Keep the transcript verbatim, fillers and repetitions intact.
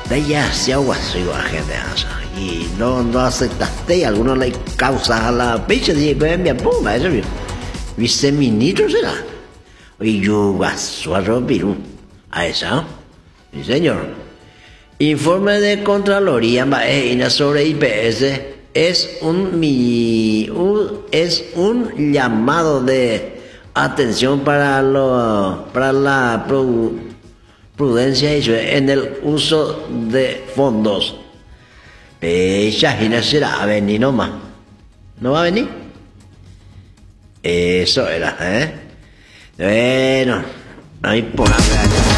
de ya se agua soy gente y no no aceptaste algunos le causa a la pecha de me ponga eso viceministro será y yo gasto a Robiru a esa sí señor informe de Contraloría sobre I P S es un mi un, es un llamado de atención para lo para la pro, prudencia en el uso de fondos. Ella no será a venir nomás. ¿No va a venir? Eso era, ¿eh? Bueno, ahí por acá.